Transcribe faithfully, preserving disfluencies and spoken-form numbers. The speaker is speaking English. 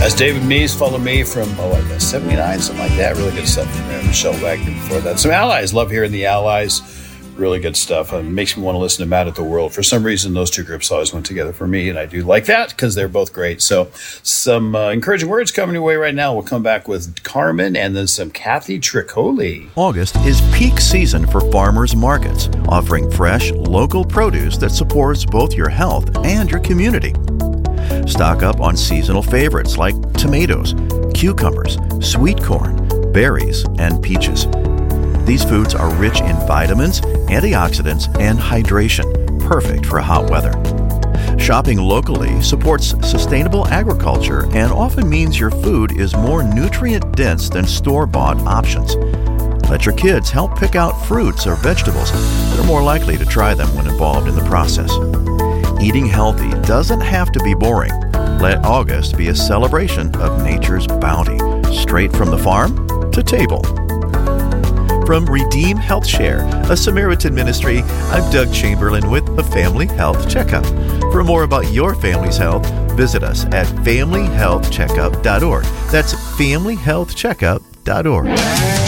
That's David Meese. Follow me from, oh, I guess seventy-nine, something like that. Really good stuff from there. Michelle Wagner before that. Some Allies. Love hearing the Allies. Really good stuff. It makes me want to listen to Mad at the World. For some reason, those two groups always went together for me, and I do like that because they're both great. So some uh, encouraging words coming your way right now. We'll come back with Carmen and then some Kathy Tricoli. August is peak season for farmers markets, offering fresh, local produce that supports both your health and your community. Stock up on seasonal favorites like tomatoes, cucumbers, sweet corn, berries, and peaches. These foods are rich in vitamins, antioxidants, and hydration, perfect for hot weather. Shopping locally supports sustainable agriculture and often means your food is more nutrient-dense than store-bought options. Let your kids help pick out fruits or vegetables. They're more likely to try them when involved in the process. Eating healthy doesn't have to be boring. Let August be a celebration of nature's bounty, straight from the farm to table. From Redeem Health Share, a Samaritan ministry, I'm Doug Chamberlain with a Family Health Checkup. For more about your family's health, visit us at family health checkup dot org. That's family health checkup dot org.